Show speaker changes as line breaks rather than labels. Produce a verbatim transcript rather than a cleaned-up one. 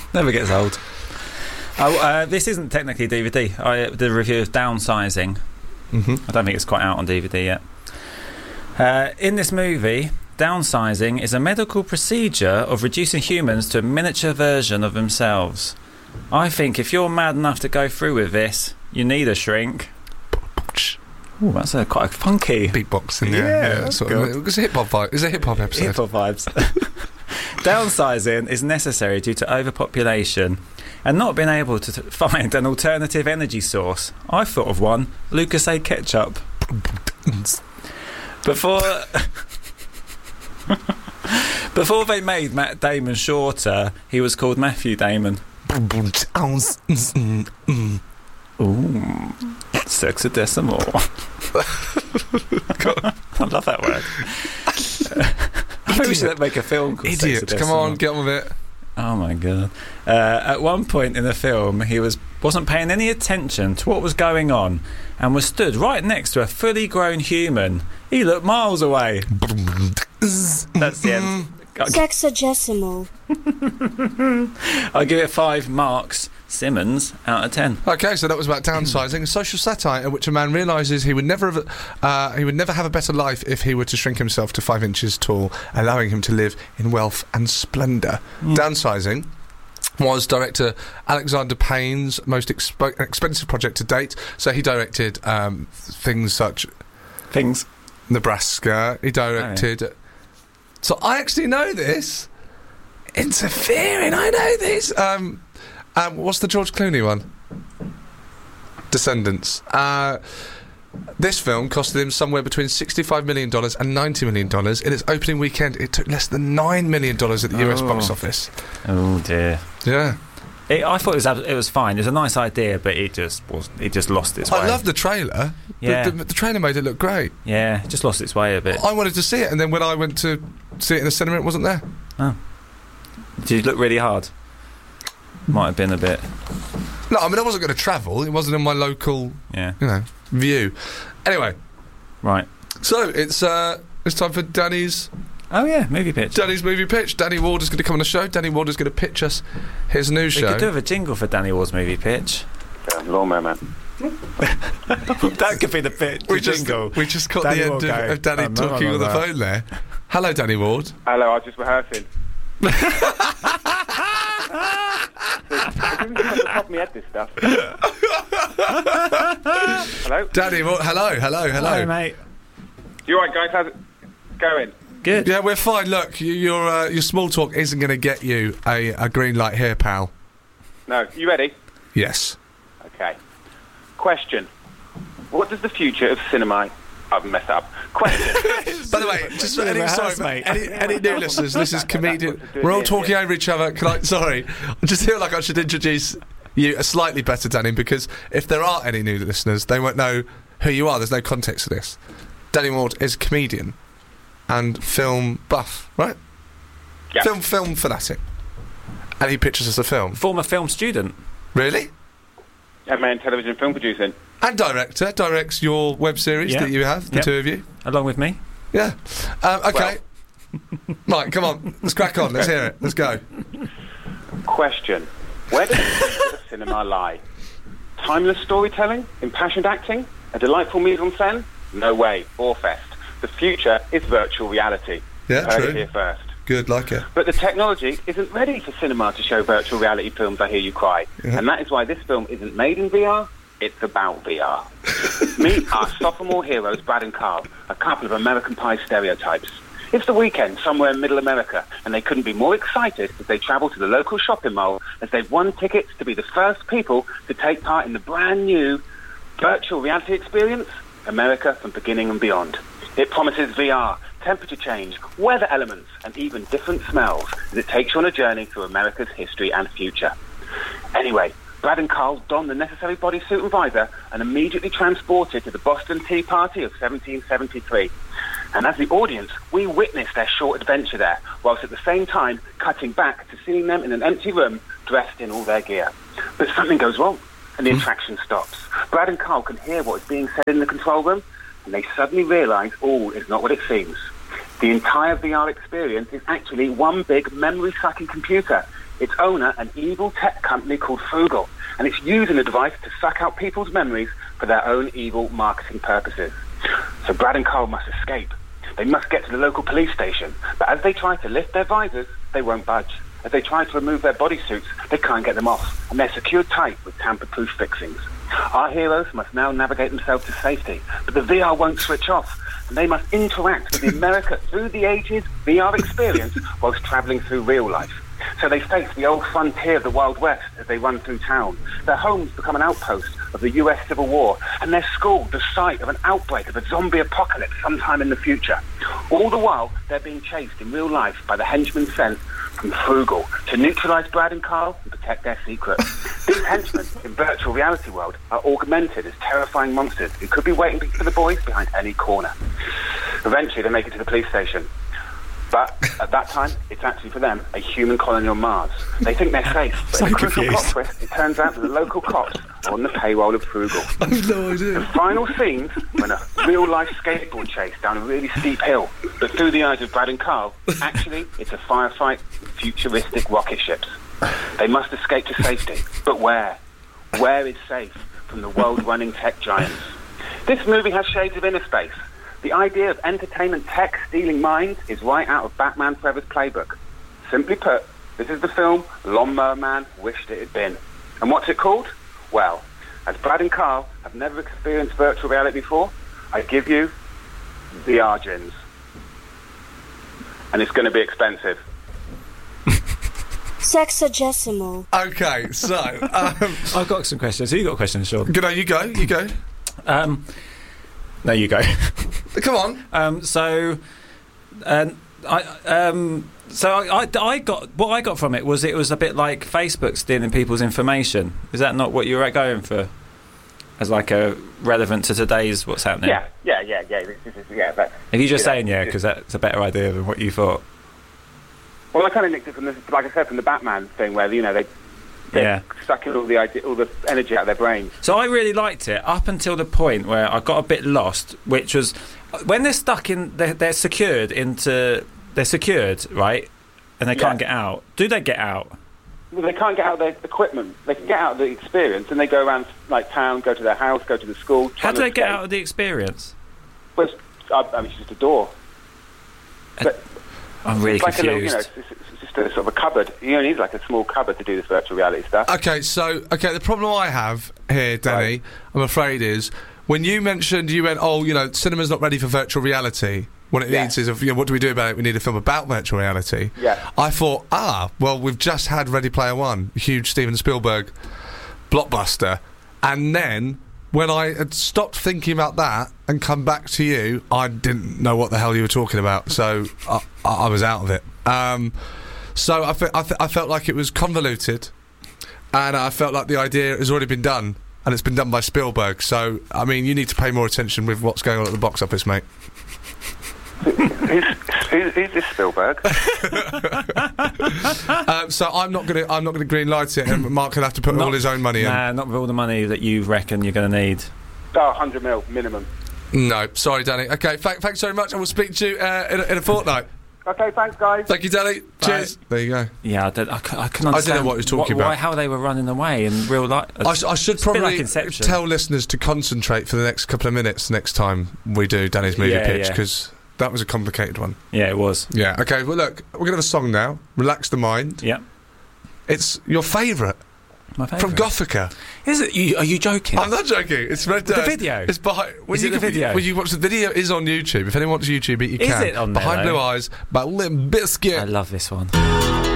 Never gets old. Oh, uh, this isn't technically D V D. I did a review of Downsizing.
Mm-hmm.
I don't think it's quite out on D V D yet. Uh, in this movie, downsizing is a medical procedure of reducing humans to a miniature version of themselves. I think if you're mad enough to go through with this, you need a shrink. Ooh, that's a quite a funky
beatboxing.
Yeah,
yeah,
that's
sort
good.
of, it's a hip hop vibe. It's a hip hop episode.
Hip hop vibes. Downsizing is necessary due to overpopulation and not being able to t- find an alternative energy source. I thought of one: Lucasade ketchup. Before, before they made Matt Damon shorter, he was called Matthew Damon. Ooh, sexadecimal. I love that word. I think we should make a film called
Idiot,
Sexadecimal.
come on, get on with it.
Oh my god. Uh, at one point in the film, he was, wasn't paying any attention to what was going on and was stood right next to a fully grown human. He looked miles away. That's the end.
Sexagesimal.
I'll give it five marks Simmons out of ten.
Okay, so that was about downsizing, a social satire in which a man realises he would never have, uh, he would never have a better life if he were to shrink himself to five inches tall, allowing him to live in wealth and splendour. Mm. Downsizing was director Alexander Payne's most expo- expensive project to date. So he directed um, things such...
Things?
Nebraska. He directed... Oh, yeah. So I actually know this. Interfering, I know this. Um, um, what's the George Clooney one? Descendants. Uh, this film costed him somewhere between sixty-five million dollars and ninety million dollars. In its opening weekend, it took less than nine million dollars at the U S
oh.
box office.
Oh, dear.
Yeah.
It, I thought it was it was fine. It was a nice idea, but it just was it just lost its way.
I love the trailer.
Yeah.
The, the, the trailer made it look great.
Yeah, it just lost its way a bit.
I wanted to see it, and then when I went to see it in the cinema, it wasn't there.
Oh. Did you look really hard? Might have been a bit.
No, I mean I wasn't going to travel. It wasn't in my local,
yeah,
you know, view. Anyway,
right.
So it's uh, it's time for Danny's.
Oh yeah, movie pitch.
Danny's movie pitch. Danny Ward is going to come on the show. Danny Ward is going to pitch us his new
we
show.
We could do a jingle for Danny Ward's movie pitch.
Yeah, Lawnmower Man.
That could be the pitch.
We
the
just
jingle.
we just got
Danny
the end of, of Danny
oh,
talking
no,
on
no,
the
no.
phone there. Hello, Danny Ward.
Hello, I was just rehearsing. I didn't get on the top of my head, this stuff. Hello?
Danny Ward. Hello, hello, hello.
Hello, mate.
You alright, guys? How's it going?
Good.
Yeah, we're fine. Look, you, your uh, your small talk isn't going to get you a, a green light here, pal.
No. You ready?
Yes.
Okay. Question. What does the future of cinema... I've messed up. Question.
By the way, just for any, sorry, mate. Any, any new listeners, this is comedian. We're all talking over each other. Can I? Sorry, I just feel like I should introduce you a slightly better, Danny, because if there are any new listeners, they won't know who you are. There's no context to this. Danny Ward is a comedian and film buff, right?
Yeah.
Film, film fanatic, and he pitches us a film.
Former film student.
Really?
M A in television and film producing.
And director directs your web series
yeah.
that you have, the
yep.
two of you,
along with me.
Yeah. Um, okay. Well. Right, come on. Let's crack on. Let's hear it. Let's go.
Question. Where does the cinema lie? Timeless storytelling? Impassioned acting? A delightful mise-en-scène? No way. Orfest. The future is virtual reality.
Yeah,
Heard
true.
it here first.
Good, like it.
But the technology isn't ready for cinema to show virtual reality films, I hear you cry.
Yeah.
And that is why this film isn't made in V R, it's about V R. Meet our sophomore heroes, Brad and Carl, a couple of American Pie stereotypes. It's the weekend somewhere in middle America, and they couldn't be more excited as they travel to the local shopping mall as they've won tickets to be the first people to take part in the brand new virtual reality experience, America from Beginning and Beyond. It promises V R, temperature change, weather elements, and even different smells as it takes you on a journey through America's history and future. Anyway, Brad and Carl don the necessary bodysuit and visor and immediately transported to the Boston Tea Party of seventeen seventy-three. And as the audience, we witness their short adventure there, whilst at the same time cutting back to seeing them in an empty room dressed in all their gear. But something goes wrong, and the attraction stops. Brad and Carl can hear what is being said in the control room, and they suddenly realise all is not what it seems. The entire V R experience is actually one big memory-sucking computer, Its owner, an evil tech company called Frugal, and it's using the device to suck out people's memories for their own evil marketing purposes. So Brad and Carl must escape. They must get to the local police station, but as they try to lift their visors, they won't budge. As they try to remove their bodysuits, they can't get them off, and they're secured tight with tamper-proof fixings. Our heroes must now navigate themselves to safety, but the V R won't switch off, and they must interact with the America through the ages V R experience whilst travelling through real life. So they face the old frontier of the Wild West as they run through town. Their homes become an outpost of the U S Civil War, and their school the site of an outbreak of a zombie apocalypse sometime in the future. All the while, they're being chased in real life by the henchmen sent from Frugal to neutralise Brad and Carl and protect their secret. These henchmen in virtual reality world are augmented as terrifying monsters who could be waiting for the boys behind any corner. Eventually, they make it to the police station. But at that time, it's actually for them a human colony on Mars. They think they're safe, but
So
in a crucial
confused.
plot twist, it turns out that the local cops are on the payroll of Frugal.
I have no
The
idea.
final scenes when a real-life skateboard chase down a really steep hill, but through the eyes of Brad and Carl, actually, it's a firefight with futuristic rocket ships. They must escape to safety, but where? Where is safe from the world-running tech giants? This movie has shades of Inner Space. The idea of entertainment tech stealing minds is right out of Batman Forever's playbook. Simply put, this is the film Lawnmower Man wished it had been. And what's it called? Well, as Brad and Carl have never experienced virtual reality before, I give you the Argins. And it's going to be expensive.
Sexagesimal.
Okay, so um,
I've got some questions. Have you got questions, Sean?
you know, you go, you go.
Um, no, you go.
Come on.
Um, so, uh, I um, so I, I, I got what I got from it was it was a bit like Facebook stealing people's information. Is that not what you were going for? As like a relevant to today's what's happening?
Yeah, yeah, yeah, yeah. This is, yeah but,
Are you just
you know,
saying yeah because that's a better idea than what you thought?
well, I kind of nicked it from, the, like I said, from the Batman thing where, you know, they... They're
Yeah.
sucking all the idea, all the energy out of their brains.
So I really liked it up until the point where I got a bit lost, which was when they're stuck in, they're, they're secured into, they're secured, right, and they
Yeah.
can't get out. Do they get out?
Well, they can't get out of their equipment. They can get out of the experience, and they go around like town, go to their house, go to the school.
How do they get
escape.
out of the experience?
Well, it's, I, I mean, it's just a door. But
I'm really
it's like
confused.
a little, you know, it's, it's, it's just a sort of a cupboard. You only need like a small cupboard to do this virtual reality stuff.
Okay, so okay, the problem I have here, Danny,
Right.
I'm afraid is when you mentioned you went, oh, you know, cinema's not ready for virtual reality. What it
Yeah.
needs is, you know, what do we do about it? We need a film about virtual reality.
Yeah.
I thought, ah, well, we've just had Ready Player One, a huge Steven Spielberg blockbuster, and then when I had stopped thinking about that and come back to you, I didn't know what the hell you were talking about, so I, I, I was out of it. Um, so I, fe- I, fe- I felt like it was convoluted, and I felt like the idea has already been done, and it's been done by Spielberg. So, I mean, you need to pay more attention with what's going on at the box office, mate.
who's, who's, who's this Spielberg?
um, so I'm not going to I'm not going to green light it, and Mark will have to put
Not-
all his own money in.
Nah, not with all the money that you reckon you're going to need.
Oh, one hundred mil minimum.
No, sorry, Danny. Okay, th- thanks very much, and we'll speak to you uh, in, a, in a fortnight.
Okay, thanks, guys.
Thank you, Danny. Cheers. There you go.
Yeah, I, don't, I, c- I can
I don't know
understand
what he was talking
wh- why,
about.
how they were running away in real life.
I, sh- I should
It's a bit
probably
like Inception.
tell listeners to concentrate for the next couple of minutes next time we do Danny's movie
Yeah,
pitch,
yeah.
because that was a complicated one.
Yeah, it was.
Yeah. Okay. Well, look, we're gonna have a song now. Relax the mind.
Yeah,
It's your favourite
my favourite.
from Gothica.
Is it? You, are you joking?
I'm not joking. It's Red
The
Dead.
video?
It's behind. When
Is
you
it the
can-
video?
When you watch the video, is on YouTube. If anyone wants YouTube, it, you
Is
can.
it on there,
Behind
though?
Blue Eyes by Limp Bizkit.
I love this one.